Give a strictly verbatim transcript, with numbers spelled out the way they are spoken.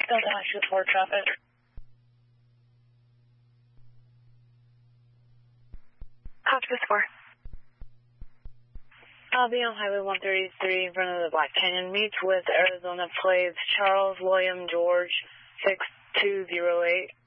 Delta High four traffic. Copy four. I'll be on Highway one thirty-three in front of the Black Canyon. Meets with Arizona plates Charles William George six two zero eight.